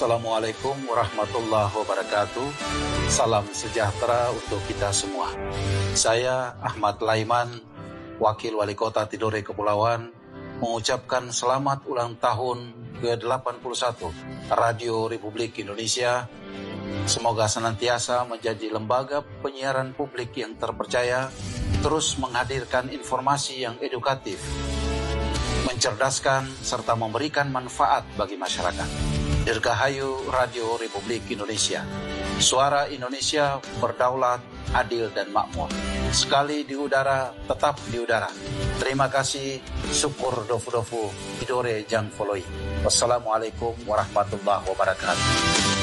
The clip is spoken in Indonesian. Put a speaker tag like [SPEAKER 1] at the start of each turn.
[SPEAKER 1] Assalamualaikum warahmatullahi wabarakatuh. Salam sejahtera untuk kita semua. Saya Ahmad Laiman, Wakil Wali Kota Tidore Kepulauan, mengucapkan selamat ulang tahun ke-81 Radio Republik Indonesia. Semoga senantiasa menjadi lembaga penyiaran publik yang terpercaya, terus menghadirkan informasi yang edukatif, mencerdaskan, serta memberikan manfaat bagi masyarakat. Dirgahayu Radio Republik Indonesia. Suara Indonesia berdaulat, adil dan makmur. Sekali di udara, tetap di udara. Terima kasih. Syukur dofu-dofu. Tidore jang foloi. Wassalamualaikum warahmatullahi wabarakatuh.